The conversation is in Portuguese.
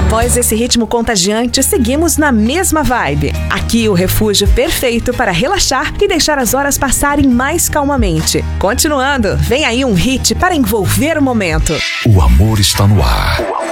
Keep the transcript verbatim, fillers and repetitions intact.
Após esse ritmo contagiante, seguimos na mesma vibe. Aqui o refúgio perfeito para relaxar e deixar as horas passarem mais calmamente. Continuando, vem aí um hit para envolver o momento. O amor está no ar.